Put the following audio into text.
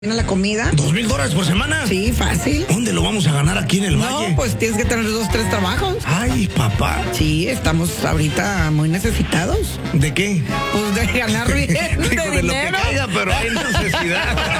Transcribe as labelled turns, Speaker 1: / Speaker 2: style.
Speaker 1: La comida.
Speaker 2: $2,000 por semana.
Speaker 1: Sí, fácil.
Speaker 2: ¿Dónde lo vamos a ganar aquí en el Valle?
Speaker 1: No, pues tienes que tener 2, 3 trabajos.
Speaker 2: Ay, papá.
Speaker 1: Sí, estamos ahorita muy necesitados.
Speaker 2: ¿De qué?
Speaker 1: Pues de ganar bien, de
Speaker 2: Digo, de lo que
Speaker 1: dinero.
Speaker 2: caiga, pero hay necesidad.